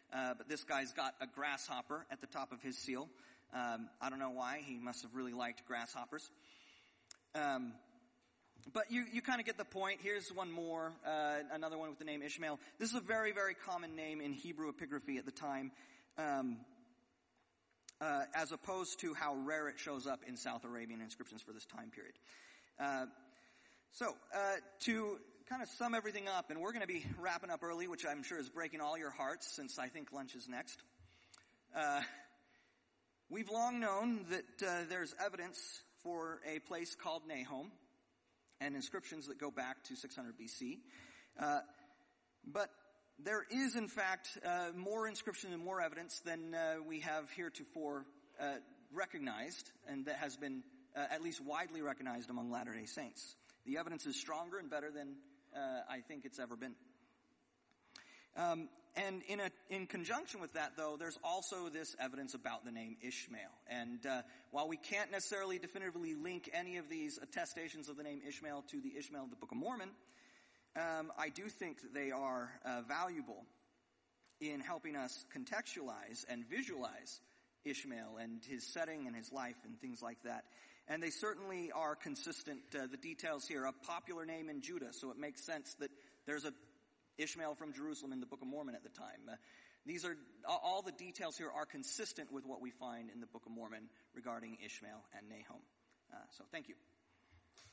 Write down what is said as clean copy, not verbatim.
but this guy's got a grasshopper at the top of his seal. I don't know why. He must have really liked grasshoppers. But you kind of get the point. Here's one more, another one with the name Ishmael. This is a very, very common name in Hebrew epigraphy at the time, as opposed to how rare it shows up in South Arabian inscriptions for this time period. So to kind of sum everything up, and we're going to be wrapping up early, which I'm sure is breaking all your hearts since I think lunch is next. We've long known that there's evidence for a place called Nahom and inscriptions that go back to 600 BC. But there is, in fact, more inscription and more evidence than we have heretofore recognized, and that has been at least widely recognized among Latter-day Saints. The evidence is stronger and better than I think it's ever been. And in conjunction with that, though, there's also this evidence about the name Ishmael. And while we can't necessarily definitively link any of these attestations of the name Ishmael to the Ishmael of the Book of Mormon, I do think that they are valuable in helping us contextualize and visualize Ishmael and his setting and his life and things like that. And they certainly are consistent, the details here, a popular name in Judah, so it makes sense that there's a Ishmael from Jerusalem in the Book of Mormon at the time. These are, all the details here are consistent with what we find in the Book of Mormon regarding Ishmael and Nahom. So thank you.